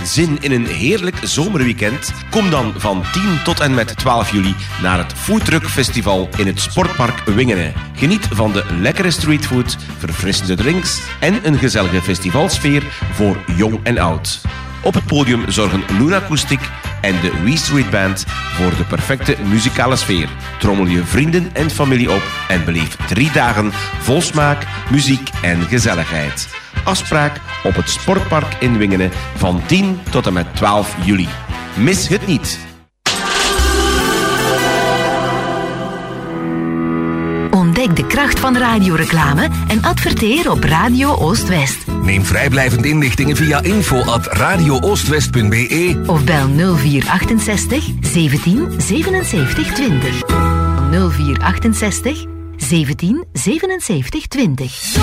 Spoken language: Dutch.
zin in een heerlijk zomerweekend? Kom dan van 10 tot en met 12 juli naar het Foodtruck Festival in het Sportpark Wingene. Geniet van de lekkere streetfood, verfrissende drinks en een gezellige festivalsfeer voor jong en oud. Op het podium zorgen Luna Acoustic en de We Street Band voor de perfecte muzikale sfeer. Trommel je vrienden en familie op en beleef 3 dagen vol smaak, muziek en gezelligheid. Afspraak op het Sportpark in Wingene van 10 tot en met 12 juli. Mis het niet! Ontdek de kracht van radioreclame en adverteer op Radio Oost-West. Neem vrijblijvend inlichtingen via info@radiooostwest.be of bel 0468 17 77 20. 0468 17 77 20.